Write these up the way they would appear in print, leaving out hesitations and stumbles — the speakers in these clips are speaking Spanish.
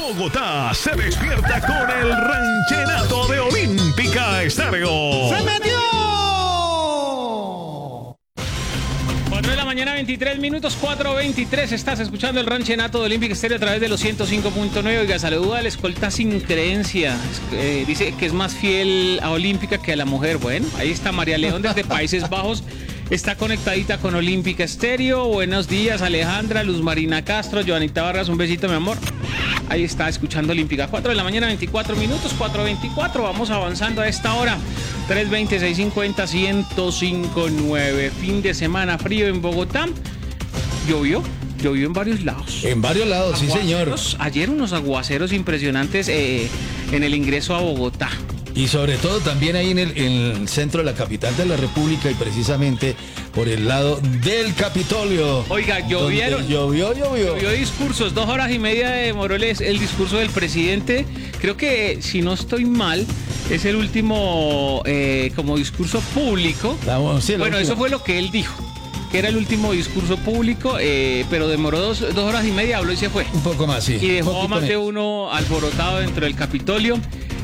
Bogotá se despierta con el ranchenato de Olímpica Estéreo. ¡Se metió! 4 de la mañana, 23 minutos, 4:23. Estás escuchando el ranchenato de Olímpica Estéreo a través de los 105.9. Oiga, saluda al escolta sin creencia. Dice que es más fiel a Olímpica que a la mujer. Bueno, ahí está María León desde Países Bajos. Está conectadita con Olímpica Estéreo. Buenos días, Alejandra, Luz Marina Castro, Joanita Vargas, un besito, mi amor. Ahí está, escuchando Olímpica. 4 de la mañana, 24 minutos, 4:24. Vamos avanzando a esta hora. 320-650-1059. Fin de semana frío en Bogotá. Llovió en varios lados. En varios lados, sí, señor. Ayer unos aguaceros impresionantes en el ingreso a Bogotá. Y sobre todo también ahí en el centro de la capital de la República y precisamente por el lado del Capitolio. Oiga, llovieron. Llovió discursos, 2 horas y media demoró el discurso del presidente. Creo que, si no estoy mal, es el último como discurso público. Eso fue lo que él dijo, que era el último discurso público, pero demoró 2 horas y media, habló y se fue. Un poco más, sí. Y dejó a más de uno alborotado dentro del Capitolio.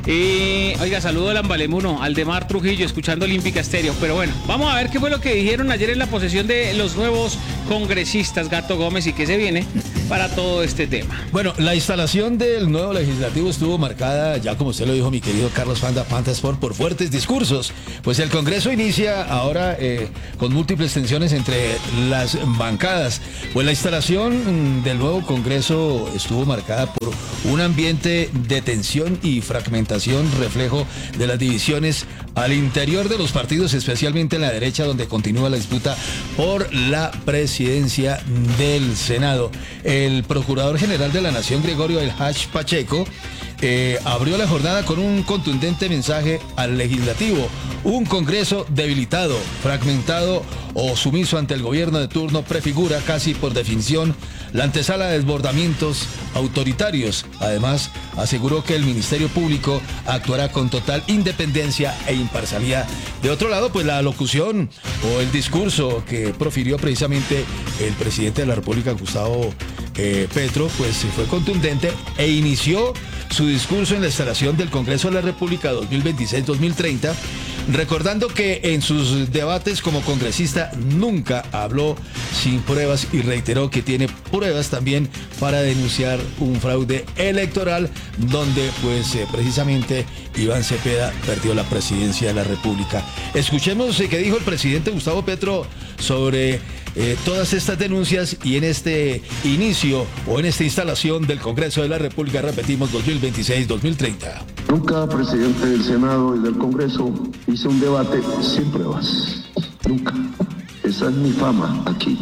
Oiga, saludo al Ambalemuno, Aldemar Trujillo, escuchando Olímpica Estéreo. Pero bueno, vamos a ver qué fue lo que dijeron ayer en la posesión de los nuevos congresistas, Gato Gómez, y qué se viene para todo este tema. Bueno, la instalación del nuevo legislativo estuvo marcada, ya como usted lo dijo, mi querido Carlos Fantasport, por fuertes discursos. Pues el Congreso inicia ahora con múltiples tensiones entre las bancadas. Pues la instalación del nuevo Congreso estuvo marcada por un ambiente de tensión y fragmentación, reflejo de las divisiones al interior de los partidos, especialmente en la derecha, donde continúa la disputa por la presidencia del Senado. El Procurador General de la Nación, Gregorio El Hach Pacheco, abrió la jornada con un contundente mensaje al legislativo. Un Congreso debilitado, fragmentado o sumiso ante el gobierno de turno prefigura casi por definición la antesala de desbordamientos autoritarios. Además, aseguró que el Ministerio Público actuará con total independencia e imparcialidad. De otro lado, pues la alocución o el discurso que profirió precisamente el presidente de la República, Gustavo Petro, pues fue contundente e inició su discurso en la instalación del Congreso de la República 2026-2030, recordando que en sus debates como congresista nunca habló sin pruebas y reiteró que tiene pruebas también para denunciar un fraude electoral donde pues precisamente Iván Cepeda perdió la presidencia de la República. Escuchemos qué dijo el presidente Gustavo Petro sobre todas estas denuncias y en este inicio o en esta instalación del Congreso de la República, repetimos, 2026-2030. Nunca, presidente del Senado y del Congreso, hice un debate sin pruebas. Nunca. Esa es mi fama aquí.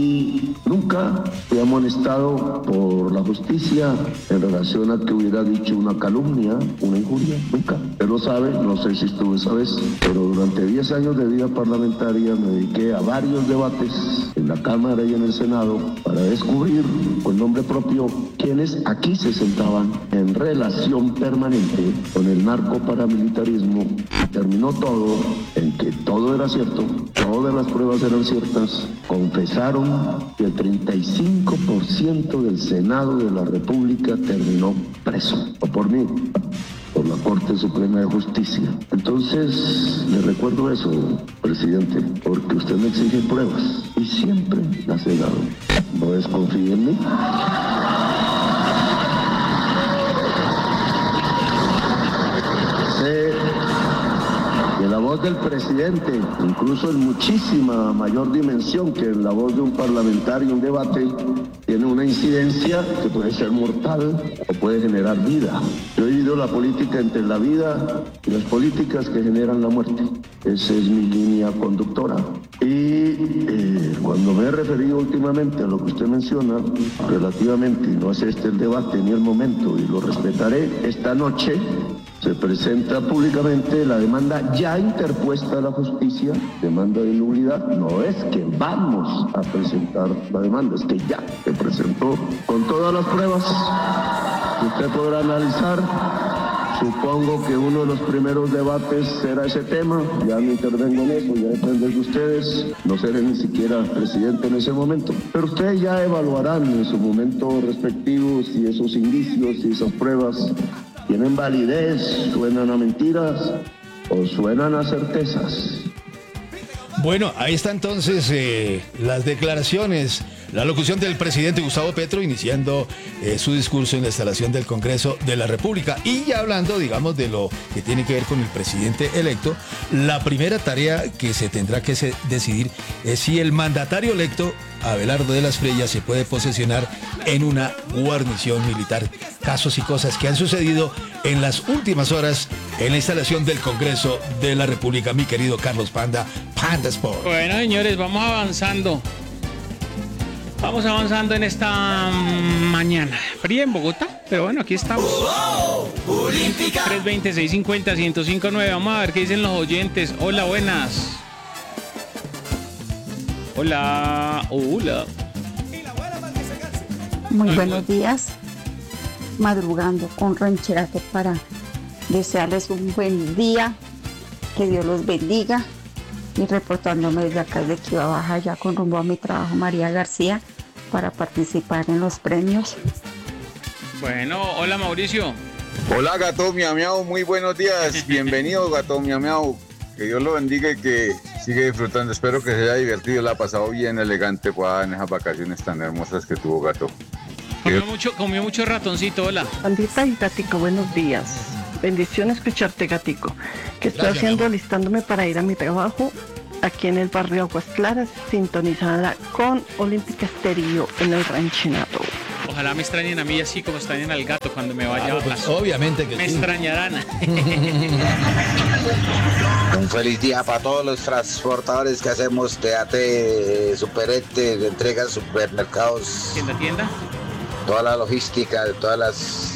Y nunca fui amonestado por la justicia en relación a que hubiera dicho una calumnia, una injuria. Nunca. Usted lo sabe, no sé si estuvo esa vez, pero durante 10 años de vida parlamentaria me dediqué a varios debates en la Cámara y en el Senado para descubrir con nombre propio quienes aquí se sentaban en relación permanente con el narcoparamilitarismo. Terminó todo en que todo era cierto, todas las pruebas eran ciertas. Confesaron que el 35% del Senado de la República terminó preso, o por mí, por la Corte Suprema de Justicia. Entonces, le recuerdo eso, presidente, porque usted me exige pruebas y siempre las he dado. ¿No desconfíe en mí? Que la voz del presidente, incluso en muchísima mayor dimensión que en la voz de un parlamentario, un debate, tiene una incidencia que puede ser mortal o puede generar vida. Yo he vivido la política entre la vida y las políticas que generan la muerte. Esa es mi línea conductora. Y cuando me he referido últimamente a lo que usted menciona, relativamente, y no es este el debate ni el momento, y lo respetaré, esta noche se presenta públicamente la demanda ya interpuesta a la justicia, demanda de nulidad. No es que vamos a presentar la demanda, es que ya se presentó con todas las pruebas que usted podrá analizar Supongo que uno de los primeros debates será ese tema. Ya no intervengo en eso, ya depende de ustedes. No seré ni siquiera presidente en ese momento. Pero ustedes ya evaluarán en su momento respectivo si esos indicios y esas pruebas tienen validez, suenan a mentiras o suenan a certezas. Bueno, ahí está entonces las declaraciones, la locución del presidente Gustavo Petro iniciando su discurso en la instalación del Congreso de la República. Y ya hablando, digamos, de lo que tiene que ver con el presidente electo, la primera tarea que se tendrá que decidir es si el mandatario electo, Abelardo de las Freyas, se puede posesionar en una guarnición militar. Casos y cosas que han sucedido en las últimas horas en la instalación del Congreso de la República. Mi querido Carlos Panda, Panda Sport. Bueno, señores, vamos avanzando. Vamos avanzando en esta mañana. Fría en Bogotá, pero bueno, aquí estamos. 320-650-1059. Vamos a ver qué dicen los oyentes. Hola, buenas. Hola, hola. Muy buenos días. Madrugando con Rancherato para desearles un buen día. Que Dios los bendiga. Y reportándome desde acá de Chiva Baja, ya con rumbo a mi trabajo, María García, para participar en los premios. Bueno, hola Mauricio. Hola Gato Miamiao, muy buenos días. Bienvenido Gato Miamiao. Que Dios lo bendiga y que siga disfrutando. Espero que se haya divertido, la ha pasado bien elegante en esas vacaciones tan hermosas que tuvo Gato. Comió mucho ratoncito, hola. Pandita y Gatico, buenos días. Bendición escucharte, Gatico. Que estoy Gracias, haciendo listándome para ir a mi trabajo aquí en el barrio Aguas Claras, sintonizada con Olímpica Estéreo en el Ranchinato. Ojalá me extrañen a mí así como extrañan al gato cuando me vaya Claro, a pues, plazo. obviamente que Me sí. extrañarán. Un feliz día para todos los transportadores que hacemos TAT, Superete, de entrega en supermercados, Tienda. toda la logística de todas las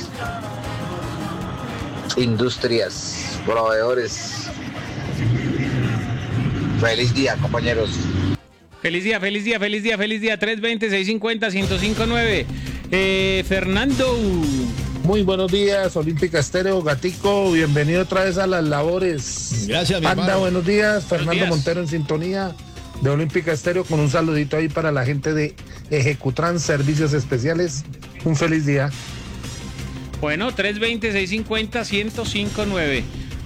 industrias, proveedores. Feliz día, compañeros. Feliz día. 320-650-1059. Fernando. Muy buenos días, Olímpica Estéreo, Gatico, bienvenido otra vez a las labores. Gracias, mi Panda, hermano. buenos días, Fernando días. Montero en sintonía de Olímpica Estéreo con un saludito ahí para la gente de Ejecutran Servicios Especiales. Un feliz día. Bueno, 320-650-1059.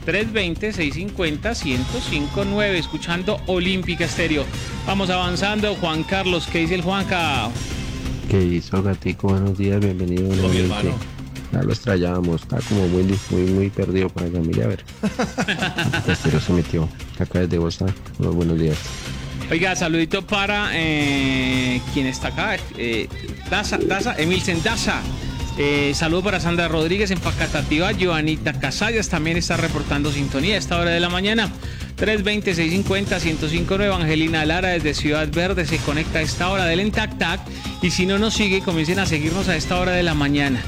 320-650-1059. Escuchando Olímpica Estéreo. Vamos avanzando. Juan Carlos, ¿qué dice el Juanca? ¿Qué hizo, Gatico? Buenos días, bienvenido Hola, mi nuevamente. hermano. Ya lo extrañábamos, está como muy perdido para allá. Mire, a ver. Estéreo se metió acá desde Bosa. Buenos días. Oiga, saludito para quien está acá. Daza, Emilsen Daza. Saludo para Sandra Rodríguez en Pacatativá. Joanita Casallas también está reportando sintonía a esta hora de la mañana. 320-650-1059. Evangelina Lara desde Ciudad Verde se conecta a esta hora del Tac. Y si no nos sigue, comiencen a seguirnos a esta hora de la mañana.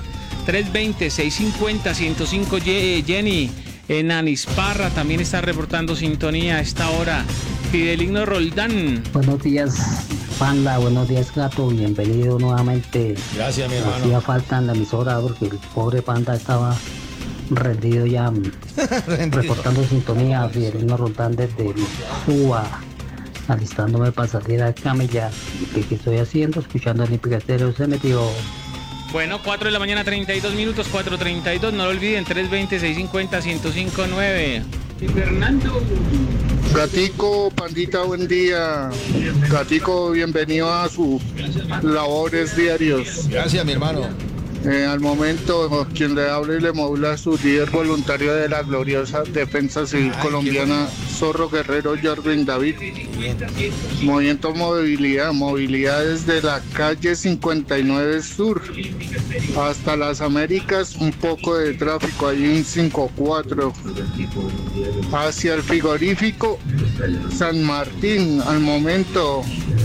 320-650-1005. Jenny en Anisparra también está reportando sintonía a esta hora. Fidelino Roldán. Buenos días, Panda. Buenos días, Gato. Bienvenido nuevamente. Gracias, mi Hacía hermano. falta en la emisora porque el pobre Panda estaba rendido ya, reportando sintonía. Fidelino Roldán desde Cuba, alistándome para salir a camellar. ¿Qué estoy haciendo? Escuchando Olímpica Estéreo. Se metió. Bueno, 4 de la mañana, 32 minutos, 4:32. No lo olviden, 320-650-1059. Y Fernando. Gatico, Pandita, buen día. Gatico, bienvenido a sus labores diarios. Gracias, mi hermano. Al momento, quien le habla y le modula su líder voluntario de la gloriosa Defensa Civil colombiana, Zorro Guerrero Jorvin David. Movimiento movilidad desde la calle 59 Sur hasta las Américas, un poco de tráfico ahí en 54. Hacia el frigorífico San Martín, al momento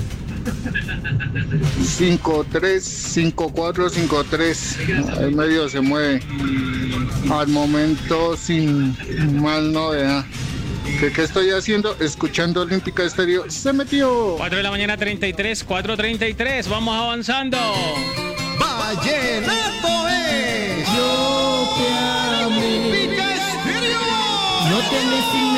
5453, ahí medio se mueve, al momento sin mal novedad. ¿Qué estoy haciendo? Escuchando Olímpica Estéreo. Se metió. 4 de la mañana, 33, 4:33. Vamos avanzando. Vallenato es. Yo te amo. No te andes